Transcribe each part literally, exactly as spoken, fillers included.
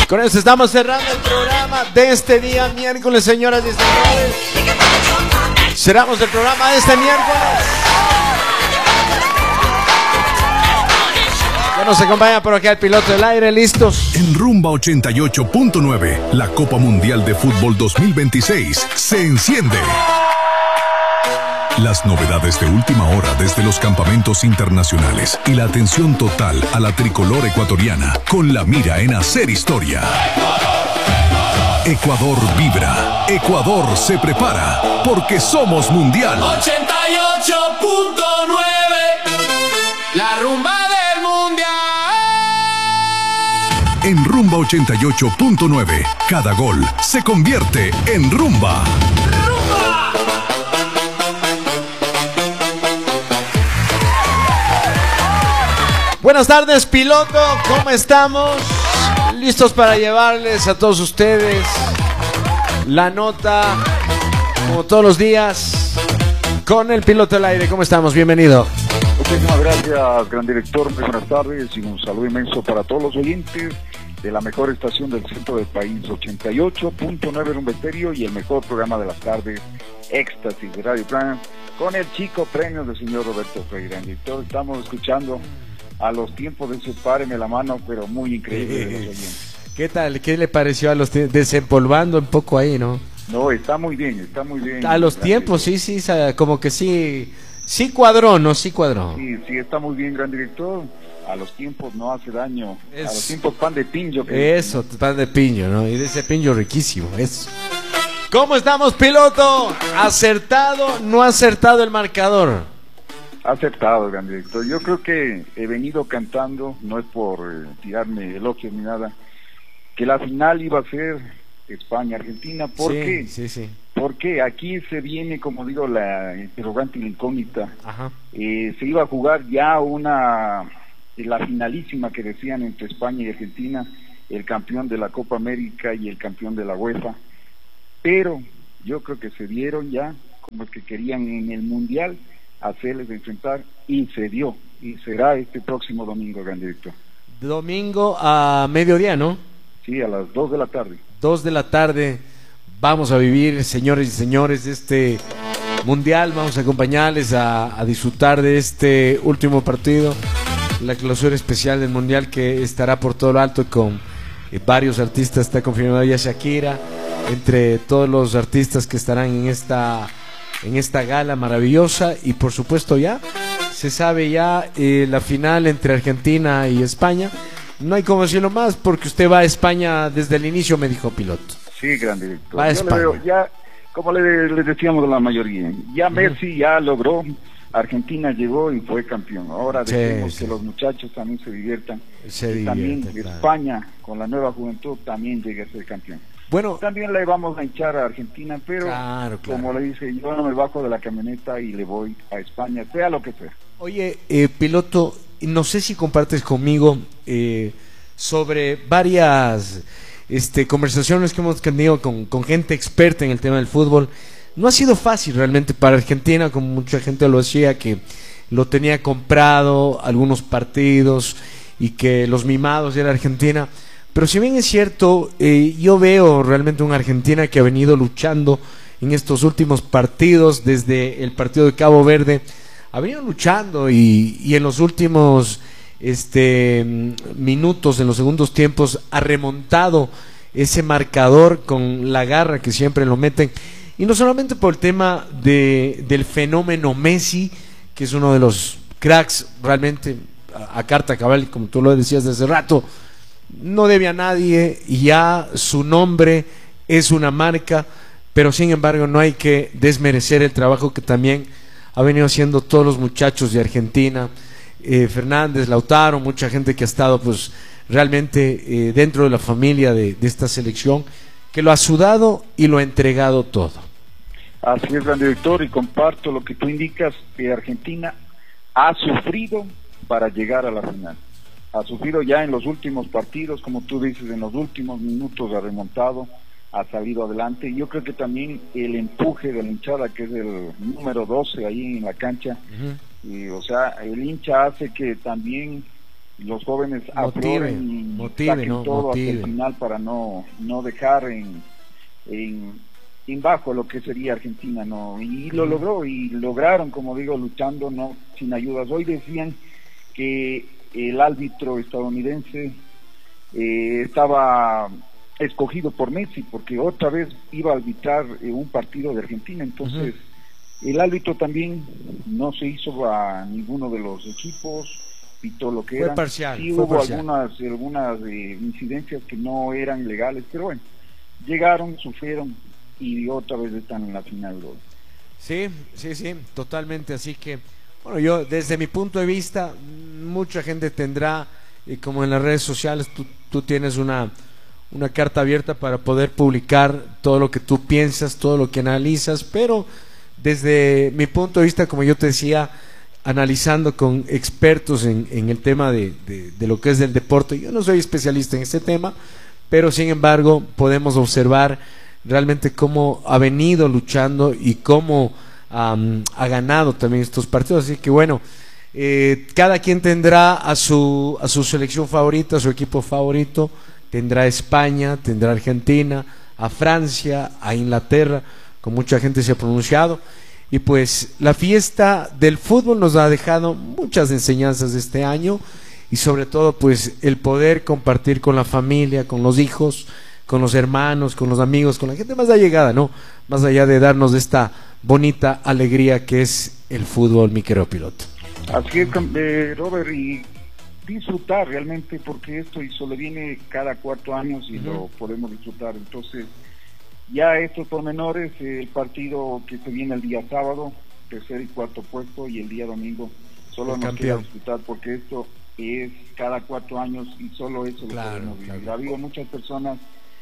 Con eso estamos cerrando el programa de este día miércoles, señoras y señores. Cerramos el programa de este miércoles. Ya nos acompaña por acá el piloto del aire, listos. En Rumba ochenta y ocho punto nueve, la Copa Mundial de Fútbol dos mil veintiséis se enciende. Las novedades de última hora desde los campamentos internacionales y la atención total a la tricolor ecuatoriana con la mira en hacer historia. Ecuador vibra, Ecuador se prepara, porque somos mundial. ochenta y ocho punto nueve, la rumba del mundial. En Rumba ochenta y ocho punto nueve, cada gol se convierte en rumba. ¡Rumba! Buenas tardes, piloto, ¿cómo estamos? Listos para llevarles a todos ustedes la nota, como todos los días, con el piloto del aire. ¿Cómo estamos? Bienvenido. Muchísimas gracias, gran director. Muy buenas tardes y un saludo inmenso para todos los oyentes de la mejor estación del centro del país, ochenta y ocho punto nueve Rumba Estéreo, y el mejor programa de las tardes, Éxtasis de Radio Plan, con el chico premio del señor Roberto Freire. Gran director, estamos escuchando a los tiempos de ese páreme la mano, pero muy increíble de los oyentes. ¿Qué tal? ¿Qué le pareció a los tiempos? Desempolvando un poco ahí, ¿no? No, está muy bien, está muy bien. A los tiempos, sí, sí, como que sí, sí cuadró, ¿no? Sí cuadró. Sí, sí, está muy bien, gran director. A los tiempos no hace daño. Es... A los tiempos pan de pincho. Que eso, dicen, ¿no? Pan de piño, ¿no? Y de ese piño riquísimo, eso. ¿Cómo estamos, piloto? ¿Acertado, no acertado el marcador? Acertado, gran director. Yo creo que he venido cantando, no es por eh, tirarme elogios ni nada, que la final iba a ser España-Argentina. ¿Por sí, qué? Sí, sí. Porque aquí se viene, como digo, la interrogante y la incógnita. Ajá. Eh, se iba a jugar ya una, la finalísima que decían entre España y Argentina, el campeón de la Copa América y el campeón de la UEFA. Pero yo creo que se dieron ya como que querían en el Mundial hacerles enfrentar, y se dio, y será este próximo domingo, gran director. Domingo a mediodía, ¿no? Sí, a las dos de la tarde. Dos de la tarde vamos a vivir, señores y señores, este mundial. Vamos a acompañarles a, a disfrutar de este último partido, la clausura especial del mundial, que estará por todo lo alto con eh, varios artistas. Está confirmado ya Shakira, entre todos los artistas que estarán en esta en esta gala maravillosa. Y por supuesto ya se sabe ya eh, la final entre Argentina y España. No hay como decirlo más, porque usted va a España desde el inicio, me dijo piloto. Sí, gran director. Va a Yo España. le veo, ya, como le, le decíamos a la mayoría, ya Messi ya logró, Argentina llegó y fue campeón. Ahora Sí, dejemos sí. que los muchachos también se diviertan. Se y también divierte, claro. España, con la nueva juventud, también llegue a ser campeón. Bueno, También le vamos a hinchar a Argentina, pero Claro, claro. como le dice, yo no me bajo de la camioneta y le voy a España, sea lo que sea. oye, eh, piloto, no sé si compartes conmigo eh, sobre varias este, conversaciones que hemos tenido con, con gente experta en el tema del fútbol. No ha sido fácil realmente para Argentina, como mucha gente lo decía, que lo tenía comprado algunos partidos y que los mimados era Argentina. Pero si bien es cierto, eh, yo veo realmente una Argentina que ha venido luchando en estos últimos partidos, desde el partido de Cabo Verde, ha venido luchando y, y en los últimos este, minutos, en los segundos tiempos, ha remontado ese marcador con la garra que siempre lo meten. Y no solamente por el tema de, del fenómeno Messi, que es uno de los cracks realmente a, a carta cabal, como tú lo decías desde hace rato, no debe a nadie y ya su nombre es una marca, pero sin embargo no hay que desmerecer el trabajo que también ha venido haciendo todos los muchachos de Argentina, eh, Fernández, Lautaro, mucha gente que ha estado pues realmente eh, dentro de la familia de, de esta selección, que lo ha sudado y lo ha entregado todo. Así es, gran director, y comparto lo que tú indicas, que Argentina ha sufrido para llegar a la final. Ha sufrido ya en los últimos partidos, como tú dices, en los últimos minutos ha remontado, ha salido adelante. Yo creo que también el empuje de la hinchada, que es el número doce ahí en la cancha, uh-huh. y, o sea, el hincha hace que también los jóvenes Motive, afloren y motive, saquen ¿no? todo Motive. hasta el final para no no dejar en, en, en bajo lo que sería Argentina, ¿no? Y lo logró, y lograron, como digo, luchando, no sin ayudas. Hoy decían que el árbitro estadounidense eh, estaba escogido por Messi, porque otra vez iba a arbitrar eh, un partido de Argentina, entonces uh-huh. el árbitro también no se hizo a ninguno de los equipos, pitó lo que fue era. Parcial, sí fue hubo parcial. algunas algunas eh, incidencias que no eran legales, pero bueno, llegaron, sufrieron y otra vez están en la final. ¿No? Sí, sí, sí, totalmente, así que bueno, yo desde mi punto de vista, mucha gente tendrá, y como en las redes sociales tú, tú tienes una una carta abierta para poder publicar todo lo que tú piensas, todo lo que analizas, pero desde mi punto de vista, como yo te decía, analizando con expertos en, en el tema de, de, de lo que es del deporte, yo no soy especialista en este tema, pero sin embargo podemos observar realmente cómo ha venido luchando y cómo um, ha ganado también estos partidos, así que bueno, eh, cada quien tendrá a su, a su selección favorita, a su equipo favorito. Tendrá España, tendrá Argentina, a Francia, a Inglaterra, con mucha gente se ha pronunciado. Y pues la fiesta del fútbol nos ha dejado muchas enseñanzas de este año, y sobre todo pues el poder compartir con la familia, con los hijos, con los hermanos, con los amigos, con la gente más allegada, ¿no? Más allá de darnos esta bonita alegría que es el fútbol, mi querido piloto. Así es, eh, Robert, y disfrutar realmente, porque esto y solo viene cada cuatro años y uh-huh. lo podemos disfrutar. Entonces ya estos pormenores, el partido que se viene el día sábado, tercer y cuarto puesto, y el día domingo solo el nos campeón. Queda disfrutar, porque esto es cada cuatro años y solo eso claro, lo podemos vivir. Claro. Ha habido muchas personas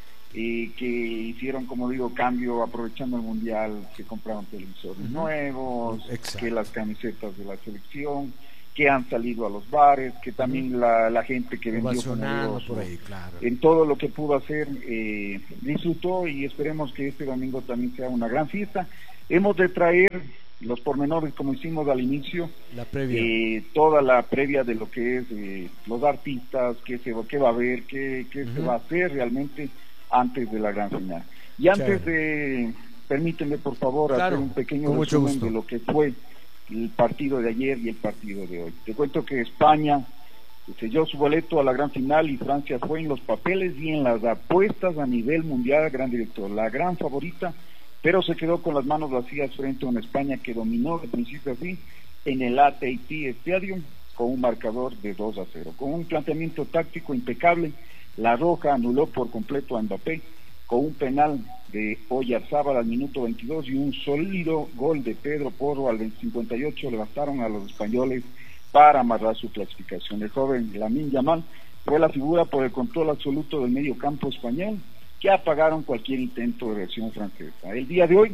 eh, que hicieron, como digo, cambio aprovechando el mundial, que compraron televisores uh-huh. nuevos, Exacto. que las camisetas de la selección, que han salido a los bares, que también uh-huh. la, la gente que vendió como por ahí, claro. en todo lo que pudo hacer, eh, disfrutó, y esperemos que este domingo también sea una gran fiesta. Hemos de traer los pormenores, como hicimos al inicio, la previa. Eh, toda la previa de lo que es eh, los artistas, qué, se, qué va a haber, qué, qué uh-huh. se va a hacer realmente antes de la gran final. Y antes Chévere. de, permítanme por favor claro, hacer un pequeño resumen de lo que fue el partido de ayer y el partido de hoy. Te cuento que España selló su boleto a la gran final, y Francia fue en los papeles y en las apuestas a nivel mundial, gran director, la gran favorita, pero se quedó con las manos vacías frente a una España que dominó de principio a fin en el A T and T Stadium con un marcador de dos a cero, con un planteamiento táctico impecable. La Roja anuló por completo a Mbappé con un penal de Oyarzábal al minuto veintidós, y un sólido gol de Pedro Porro al cincuenta y ocho le bastaron a los españoles para amarrar su clasificación. El joven Lamine Yamal fue la figura por el control absoluto del medio campo español, que apagaron cualquier intento de reacción francesa. El día de hoy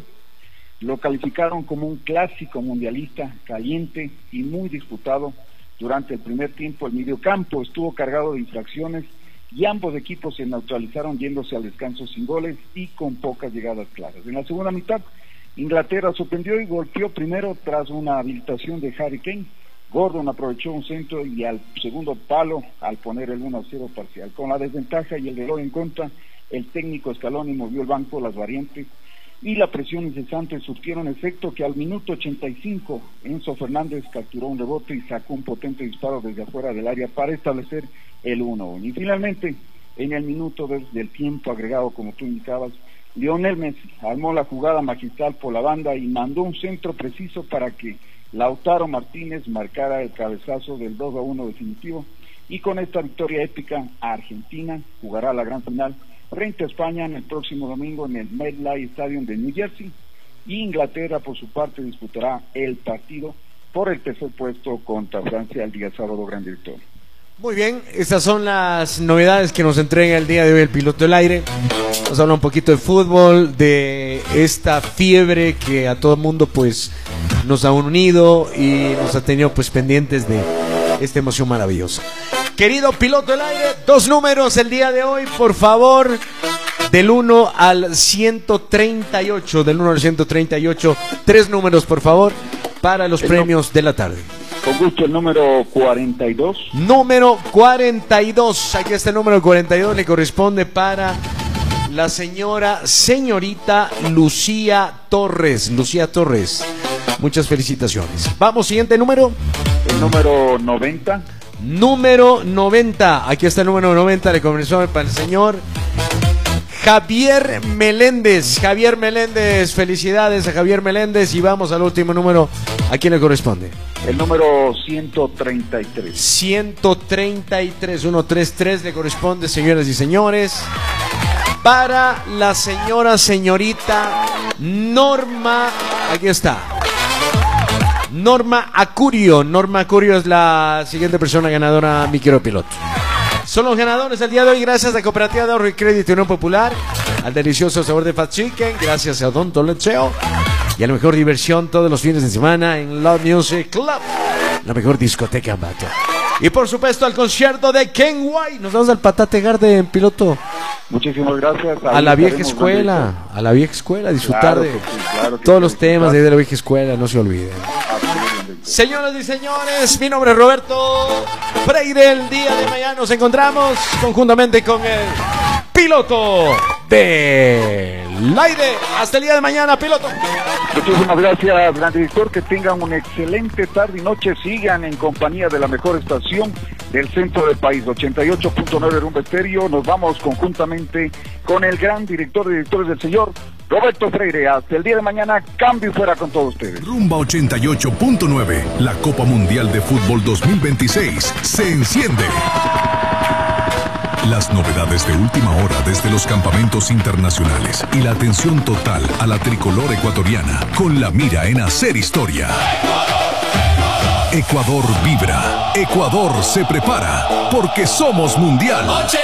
lo calificaron como un clásico mundialista caliente y muy disputado. Durante el primer tiempo el medio campo estuvo cargado de infracciones, y ambos equipos se neutralizaron yéndose al descanso sin goles y con pocas llegadas claras. En la segunda mitad, Inglaterra sorprendió y golpeó primero tras una habilitación de Harry Kane. Gordon aprovechó un centro y al segundo palo al poner el uno a cero parcial. Con la desventaja y el reloj en contra, el técnico Scaloni movió el banco, las variantes y la presión incesante surtieron efecto, que al minuto ochenta y cinco Enzo Fernández capturó un rebote y sacó un potente disparo desde afuera del área para establecer el uno a uno. Y finalmente, en el minuto de, del tiempo agregado, como tú indicabas, Lionel Messi armó la jugada magistral por la banda y mandó un centro preciso para que Lautaro Martínez marcara el cabezazo del dos a uno definitivo, y con esta victoria épica, Argentina jugará la gran final frente a España en el próximo domingo en el MetLife Stadium de New Jersey, y Inglaterra por su parte disputará el partido por el tercer puesto contra Francia el día sábado, gran director. Muy bien, estas son las novedades que nos entrega el día de hoy el piloto del aire. Nos habla un poquito de fútbol, de esta fiebre que a todo el mundo pues nos ha unido y nos ha tenido pues pendientes de esta emoción maravillosa. Querido piloto del aire, dos números el día de hoy, por favor, del uno al ciento treinta y ocho, del uno al ciento treinta y ocho, tres números por favor para los el premios no, de la tarde. Con gusto, el número cuarenta y dos. Número cuarenta y dos. Aquí está el número cuarenta y dos. Le corresponde para la señora, señorita Lucía Torres. Lucía Torres. Muchas felicitaciones. Vamos, siguiente número. El número noventa. Número noventa. Aquí está el número noventa. Le corresponde para el señor Javier Meléndez. Javier Meléndez. Felicidades a Javier Meléndez. Y vamos al último número. ¿A quién le corresponde? El número ciento treinta y tres. ciento treinta y tres. ciento treinta y tres le corresponde, señoras y señores, para la señora, señorita Norma. Aquí está. Norma Acurio. Norma Acurio es la siguiente persona ganadora, mi querido piloto. Son los ganadores del día de hoy, gracias a Cooperativa de Ahorro y Crédito Unión Popular, al delicioso sabor de Fat Chicken, gracias a Don Tolecheo y a la mejor diversión todos los fines de semana en Love Music Club, la mejor discoteca en Bato. Y por supuesto al concierto de Ken White. Nos vamos al Patate Garden, piloto. Muchísimas gracias. A la vieja escuela, a la vieja escuela, disfrutar Claro de que sí, claro que todos sí, los temas de la vieja escuela, no se olviden. Señoras y señores, mi nombre es Roberto Freire. El día de mañana nos encontramos conjuntamente con el piloto del aire. Hasta el día de mañana, piloto. Muchísimas gracias, gran director. Que tengan una excelente tarde y noche. Sigan en compañía de la mejor estación del centro del país, ochenta y ocho punto nueve Rumba Estéreo. Nos vamos conjuntamente con el gran director de directores del señor Roberto Freire. Hasta el día de mañana, cambio y fuera con todos ustedes. Rumba ochenta y ocho punto nueve, la Copa Mundial de Fútbol dos mil veintiséis se enciende. Las novedades de última hora desde los campamentos internacionales y la atención total a la tricolor ecuatoriana con la mira en hacer historia. Ecuador vibra, Ecuador se prepara, porque somos mundial.